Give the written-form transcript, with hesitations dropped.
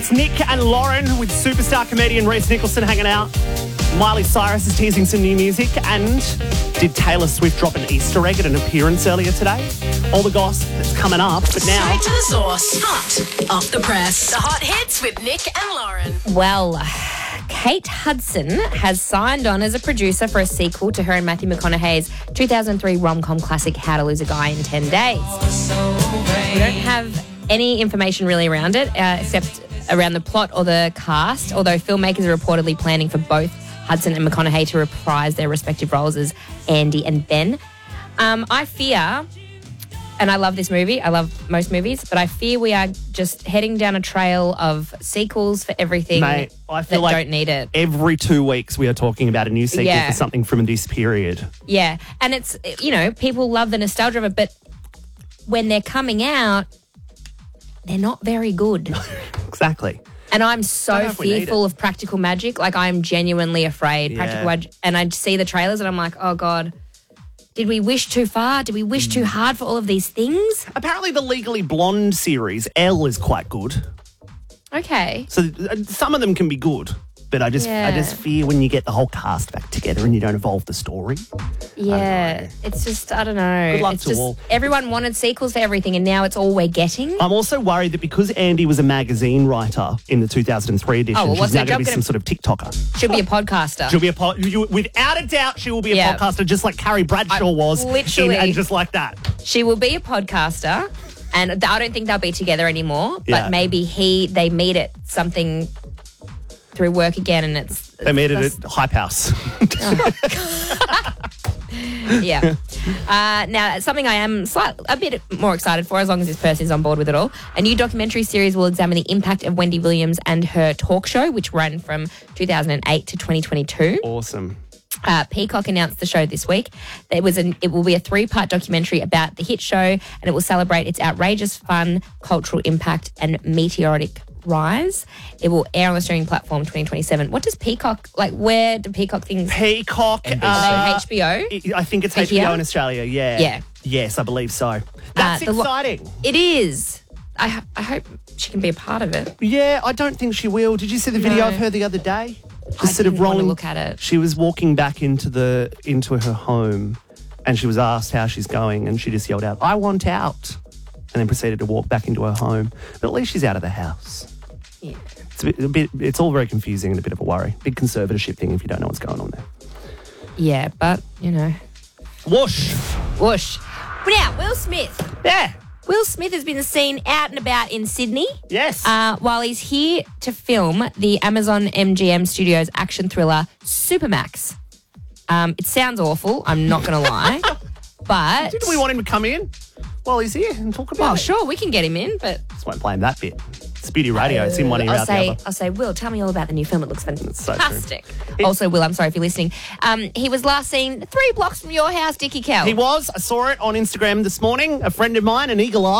It's Nick and Lauren with superstar comedian Reece Nicholson hanging out. Miley Cyrus is teasing some new music. And did Taylor Swift drop an Easter egg at an appearance earlier today? All the gossip that's coming up. But now... Straight to the source. Hot off the press. The hot hits with Nick and Lauren. Well, Kate Hudson has signed on as a producer for a sequel to her and Matthew McConaughey's 2003 rom-com classic How to Lose a Guy in 10 Days. We don't have any information really around it, except around the plot or the cast, although filmmakers are reportedly planning for both Hudson and McConaughey to reprise their respective roles as Andy and Ben. I fear, and I love this movie, I love most movies, but I fear we are just heading down a trail of sequels for everything. Mate, I feel that like don't need it. every 2 weeks we are talking about a new sequel for something from this period. Yeah, and it's, people love the nostalgia of it, but when they're coming out, they're not very good. Exactly. And I'm so fearful of practical magic. Like, I'm genuinely afraid. And I see the trailers and I'm like, oh, God, did we wish too far? Did we wish too hard for all of these things? Apparently the Legally Blonde series, Elle, is quite good. Okay. So some of them can be good, but I just fear when you get the whole cast back together and you don't evolve the story. Yeah. It's just, I don't know. Good luck it's to just, all. everyone wanted sequels to everything and now it's all we're getting. I'm also worried that because Andy was a magazine writer in the 2003 edition, she's now going to be some sort of TikToker. She'll be a podcaster. She'll be without a doubt, she will be a podcaster, just like Carrie Bradshaw was. Literally. And just like that. She will be a podcaster, and I don't think they'll be together anymore, Yeah. but maybe they meet at something through work again, and They made it at Hype House. Yeah. Now, something I am a bit more excited for, as long as this person is on board with it all. A new documentary series will examine the impact of Wendy Williams and her talk show, which ran from 2008 to 2022. Awesome. Peacock announced the show this week. It will be a 3-part documentary about the hit show, and it will celebrate its outrageous fun, cultural impact, and meteoric rise. It will air on the streaming platform 2027. What does Peacock, where do Peacock things... Peacock. HBO? I think it's HBO in Australia, yeah. Yeah. Yes, I believe so. That's exciting. It is. I hope she can be a part of it. Yeah, I don't think she will. Did you see the video of her the other day? Just sort of rolling. Want to look at it. She was walking back into her home, and she was asked how she's going, and she just yelled out, "I want out," and then proceeded to walk back into her home. But at least she's out of the house. Yeah. It's all very confusing and a bit of a worry. Big conservatorship thing if you don't know what's going on there. Yeah, but Whoosh. Whoosh. But now, Will Smith. Yeah. Will Smith has been seen out and about in Sydney. Yes. While he's here to film the Amazon MGM Studios action thriller Supermax. It sounds awful, I'm not going to lie. But... Didn't we want him to come in while he's here and talk about it? Sure, we can get him in, but... Just won't play him that bit. It's beauty radio. It's in one ear out the other. I'll say, Will, tell me all about the new film. It looks fantastic. So also, Will, I'm sorry if you're listening. He was last seen 3 blocks from your house, Dickie Kell. He was. I saw it on Instagram this morning. A friend of mine, an eagle eye.